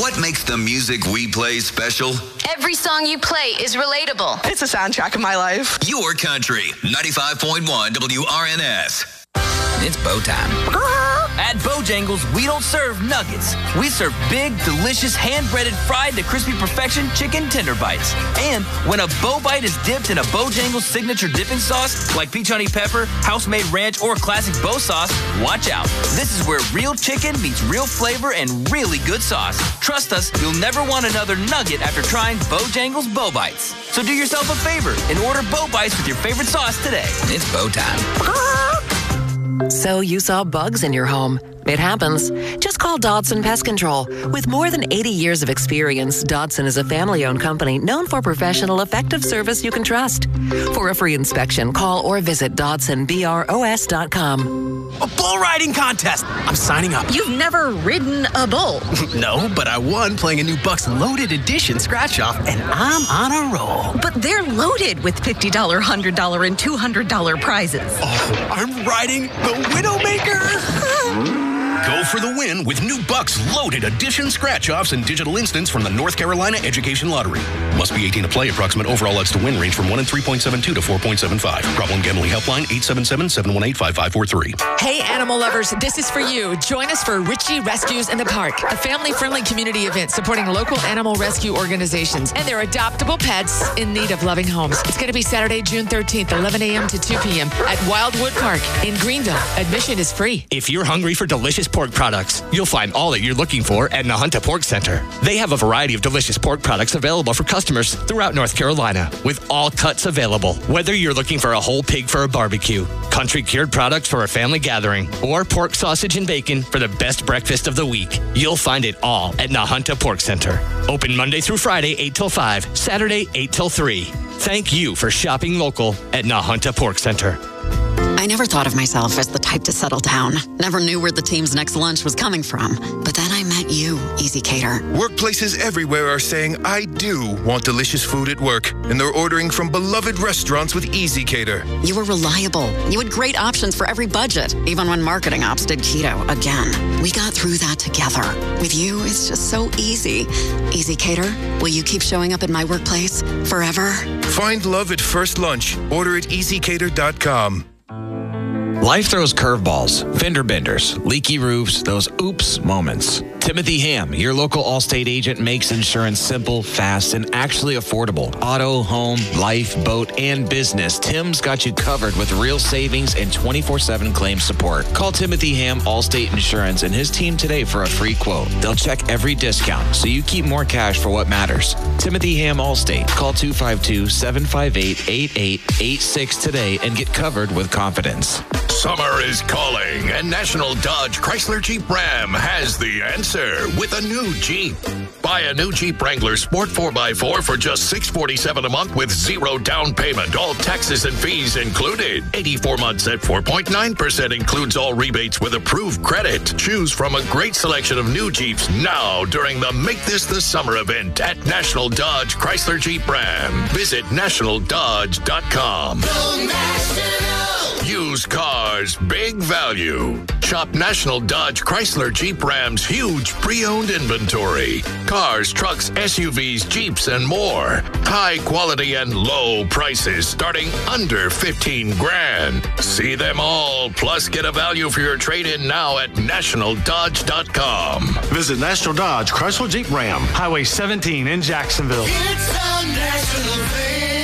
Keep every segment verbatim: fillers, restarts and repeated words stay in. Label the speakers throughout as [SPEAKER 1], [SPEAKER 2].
[SPEAKER 1] What makes the music we play special?
[SPEAKER 2] Every song you play is relatable.
[SPEAKER 3] It's a soundtrack of my life.
[SPEAKER 1] Your country, ninety-five point one W R N S.
[SPEAKER 4] It's bow time. At Bojangles, we don't serve nuggets. We serve big, delicious, hand-breaded, fried to crispy perfection chicken tender bites. And when a bow bite is dipped in a Bojangles signature dipping sauce, like peach honey pepper, house-made ranch, or classic bow sauce, watch out. This is where real chicken meets real flavor and really good sauce. Trust us, you'll never want another nugget after trying Bojangles Bow Bites. So do yourself a favor and order bow bites with your favorite sauce today. It's bow time.
[SPEAKER 5] So you saw bugs in your home. It happens. Just call Dodson Pest Control. With more than eighty years of experience, Dodson is a family-owned company known for professional, effective service you can trust. For a free inspection, call or visit Dodson Bros dot com.
[SPEAKER 6] A bull riding contest! I'm signing up.
[SPEAKER 7] You've never ridden a bull?
[SPEAKER 6] No, but I won playing a new Bucks Loaded Edition scratch-off, and I'm on a roll.
[SPEAKER 7] But they're loaded with fifty dollars, one hundred dollars, and two hundred dollars prizes.
[SPEAKER 6] Oh, I'm riding the Widowmaker!
[SPEAKER 8] Go for the win with new Bucks Loaded Edition scratch-offs and digital instants from the North Carolina Education Lottery. Must be eighteen to play. Approximate overall odds to win range from one in three point seven two to four point seven five. Problem Gambling Helpline eight seven seven, seven one eight, five five four three.
[SPEAKER 9] Hey, animal lovers, this is for you. Join us for Richie Rescues in the Park, a family-friendly community event supporting local animal rescue organizations and their adoptable pets in need of loving homes. It's going to be Saturday, June thirteenth, eleven a.m. to two p.m. at Wildwood Park in Greenville. Admission is free.
[SPEAKER 10] If you're hungry for delicious pork products, you'll find all that you're looking for at Nahunta Pork Center. They have a variety of delicious pork products available for customers throughout North Carolina, with all cuts available. Whether you're looking for a whole pig for a barbecue, country cured products for a family gathering, or pork sausage and bacon for the best breakfast of the week, you'll find it all at Nahunta Pork Center. Open Monday through Friday, eight till five, Saturday, eight till three. Thank you for shopping local at Nahunta Pork Center.
[SPEAKER 11] I never thought of myself as the type to settle down. Never knew where the team's next lunch was coming from. But then I met you, Easy Cater.
[SPEAKER 12] Workplaces everywhere are saying, I do want delicious food at work. And they're ordering from beloved restaurants with Easy Cater.
[SPEAKER 11] You were reliable. You had great options for every budget, even when marketing ops did keto again. We got through that together. With you, it's just so easy. Easy Cater, will you keep showing up at my workplace forever?
[SPEAKER 12] Find love at first lunch. Order at easy cater dot com.
[SPEAKER 13] Life throws curveballs, fender benders, leaky roofs, those oops moments. Timothy Ham, your local Allstate agent, makes insurance simple, fast, and actually affordable. Auto, home, life, boat, and business. Tim's got you covered with real savings and twenty-four seven claim support. Call Timothy Ham, Allstate Insurance, and his team today for a free quote. They'll check every discount so you keep more cash for what matters. Timothy Ham, Allstate. Call two five two, seven five eight, eight eight eight six today and get covered with confidence.
[SPEAKER 14] Summer is calling, and National Dodge Chrysler Jeep Ram has the answer with a new Jeep. Buy a new Jeep Wrangler Sport four by four for just six hundred forty-seven dollars a month with zero down payment, all taxes and fees included. eighty-four months at four point nine percent includes all rebates with approved credit. Choose from a great selection of new Jeeps now during the Make This the Summer event at National Dodge Chrysler Jeep Ram. Visit national dodge dot com.
[SPEAKER 15] Go National!
[SPEAKER 14] Used cars, big value. Shop National Dodge Chrysler Jeep Ram's huge pre-owned inventory. Cars, trucks, S U Vs, Jeeps, and more. High quality and low prices starting under fifteen grand. See them all, plus get a value for your trade-in now at national dodge dot com.
[SPEAKER 16] Visit National Dodge Chrysler Jeep Ram, Highway seventeen in Jacksonville.
[SPEAKER 15] It's a national thing.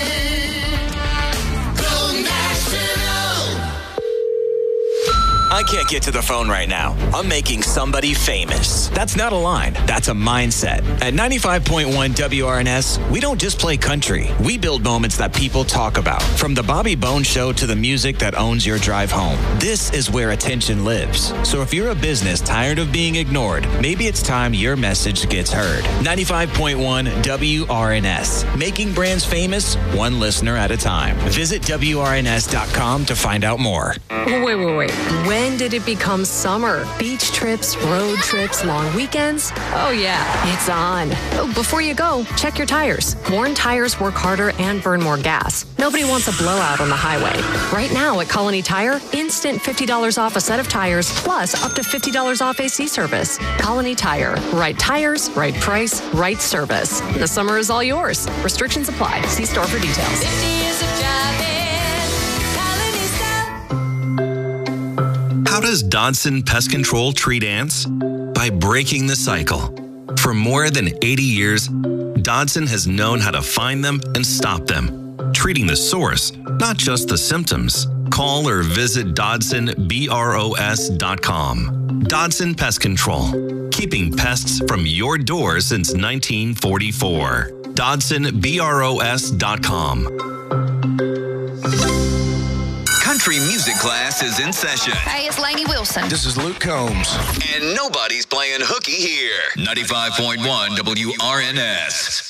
[SPEAKER 13] I can't get to the phone right now. I'm making somebody famous. That's not a line. That's a mindset. At ninety-five point one W R N S, we don't just play country. We build moments that people talk about. From the Bobby Bones Show to the music that owns your drive home. This is where attention lives. So if you're a business tired of being ignored, maybe it's time your message gets heard. ninety-five point one W R N S. Making brands famous, one listener at a time. Visit W R N S dot com to find out more.
[SPEAKER 7] Wait, wait, wait. When
[SPEAKER 3] When did it become summer? Beach trips, road trips, long weekends? Oh yeah, it's on. Oh, before you go, check your tires. Worn tires work harder and burn more gas. Nobody wants a blowout on the highway. Right now at Colony Tire, instant fifty dollars off a set of tires, plus up to fifty dollars off A C service. Colony Tire. Right tires, right price, right service. The summer is all yours. Restrictions apply. See store for details.
[SPEAKER 17] How does Dodson Pest Control treat ants? By breaking the cycle. For more than eighty years, Dodson has known how to find them and stop them, treating the source, not just the symptoms. Call or visit Dodson Bros dot com. Dodson Pest Control, keeping pests from your door since nineteen forty-four. Dodson Bros dot com.
[SPEAKER 1] Country music class is in session.
[SPEAKER 2] Hey, it's Lainey Wilson.
[SPEAKER 12] This is Luke Combs.
[SPEAKER 1] And nobody's playing hooky here. ninety-five point one W R N S.